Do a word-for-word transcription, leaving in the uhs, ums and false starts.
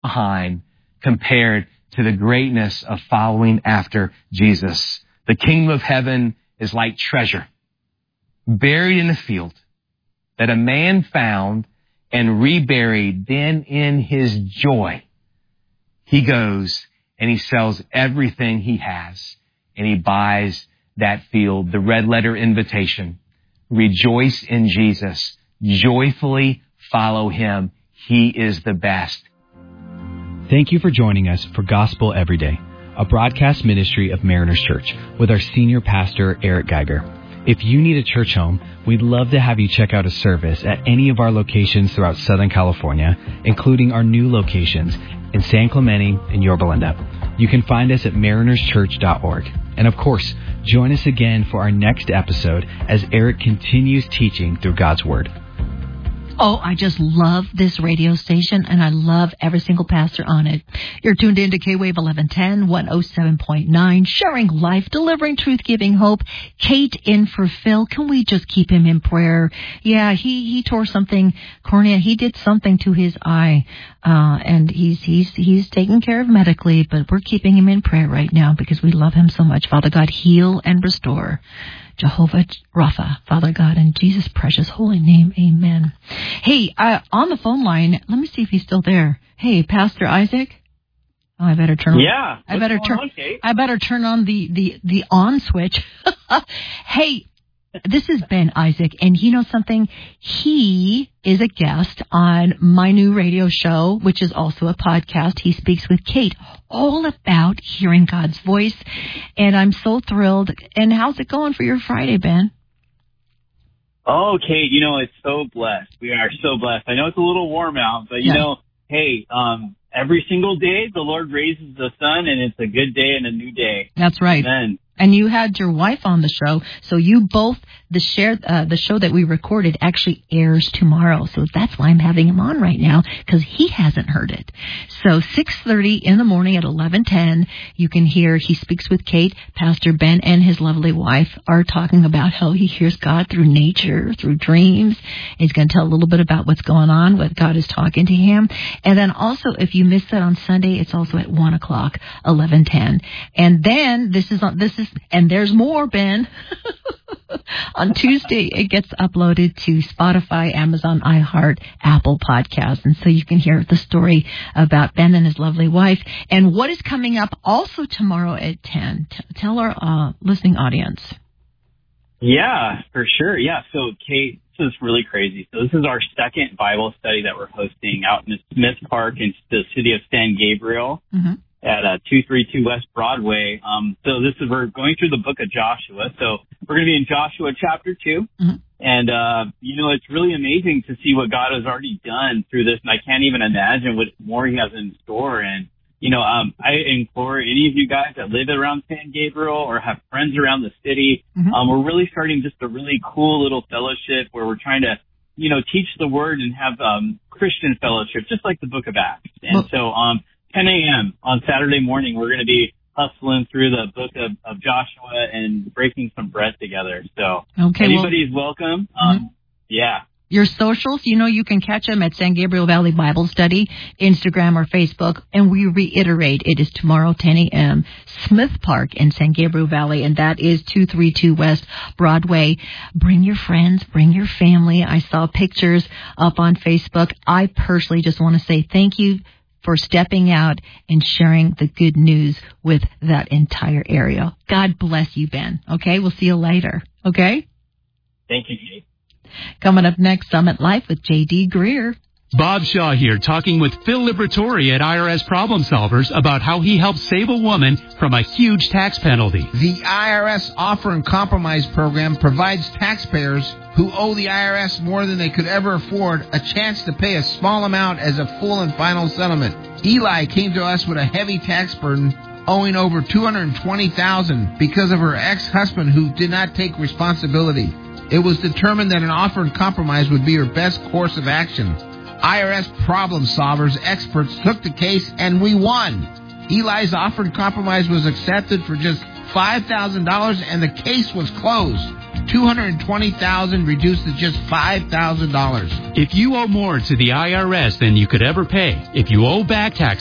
behind compared to the greatness of following after Jesus. The kingdom of heaven is like treasure buried in a field that a man found and reburied. Then in his joy, he goes and he sells everything he has and he buys that field. The red letter invitation: rejoice in Jesus, joyfully follow him. He is the best. Thank you for joining us for Gospel Every Day, a broadcast ministry of Mariners Church with our senior pastor, Eric Geiger. If you need a church home, we'd love to have you check out a service at any of our locations throughout Southern California, including our new locations in San Clemente and Yorba Linda. You can find us at mariners church dot org. And of course, join us again for our next episode as Eric continues teaching through God's Word. Oh, I just love this radio station, and I love every single pastor on it. You're tuned in to K-Wave eleven ten, one oh seven point nine, sharing life, delivering truth, giving hope. Kate in for Phil. Can we just keep him in prayer? Yeah, he, he tore something, cornea. He did something to his eye, uh, and he's, he's, he's taken care of medically, but we're keeping him in prayer right now because we love him so much. Father God, heal and restore. Jehovah Rapha, Father God, in Jesus' precious holy name, amen. Hey, uh, on the phone line, let me see if he's still there. Hey, Pastor Isaac? Oh, I better turn on. Yeah. I better turn. On, I better turn on the, the, the on switch. Hey, this is Ben Isaac, and you know something? He is a guest on my new radio show, which is also a podcast. He speaks with Kate, all about hearing God's voice, and I'm so thrilled. And how's it going for your Friday, Ben? Oh, Kate, you know, it's so blessed. We are so blessed. I know it's a little warm out, but, you yeah. know, hey, um, every single day the Lord raises the sun, and it's a good day and a new day. That's right. Amen. And you had your wife on the show, so you both, the share, uh, the show that we recorded actually airs tomorrow. So that's why I'm having him on right now, because he hasn't heard it. So six thirty in the morning at eleven ten, you can hear He Speaks with Kate. Pastor Ben and his lovely wife are talking about how he hears God through nature, through dreams. He's going to tell a little bit about what's going on, what God is talking to him. And then also, if you missed that on Sunday, it's also at one o'clock, eleven ten. And then this is on, this is And there's more, Ben. On Tuesday, it gets uploaded to Spotify, Amazon, iHeart, Apple Podcasts. And so you can hear the story about Ben and his lovely wife and what is coming up also tomorrow at ten. T- tell our uh, listening audience. Yeah, for sure. Yeah. So, Kate, this is really crazy. So this is our second Bible study that we're hosting out in Smith Park in the city of San Gabriel. Mm-hmm. At uh, two thirty-two West Broadway. Um, so this is, we're going through the book of Joshua. So we're going to be in Joshua chapter two. Mm-hmm. And, uh, you know, it's really amazing to see what God has already done through this. And I can't even imagine what more he has in store. And, you know, um, I implore any of you guys that live around San Gabriel or have friends around the city. Mm-hmm. Um, we're really starting just a really cool little fellowship where we're trying to, you know, teach the word and have, um, Christian fellowship, just like the book of Acts. And well, so, um, ten a.m. on Saturday morning, we're going to be hustling through the book of, of Joshua and breaking some bread together. So okay, anybody's well, welcome. Um, mm-hmm. Yeah. Your socials, you know, you can catch them at San Gabriel Valley Bible Study, Instagram or Facebook. And we reiterate, it is tomorrow, ten a.m., Smith Park in San Gabriel Valley, and that is two thirty-two West Broadway. Bring your friends, bring your family. I saw pictures up on Facebook. I personally just want to say thank you for stepping out and sharing the good news with that entire area. God bless you, Ben. Okay, we'll see you later. Okay? Thank you, Kate. Coming up next, Summit Life with J D Greer. Bob Shaw here, talking with Phil Liberatori at I R S Problem Solvers about how he helps save a woman from a huge tax penalty. The I R S Offer and Compromise Program provides taxpayers who owe the I R S more than they could ever afford a chance to pay a small amount as a full and final settlement. Eli came to us with a heavy tax burden, owing over two hundred twenty thousand dollars because of her ex-husband who did not take responsibility. It was determined that an offer and compromise would be her best course of action. I R S Problem Solvers experts took the case, and we won. Eli's offer and compromise was accepted for just five thousand dollars, and the case was closed. two hundred twenty thousand dollars reduced to just five thousand dollars. If you owe more to the I R S than you could ever pay, if you owe back taxes,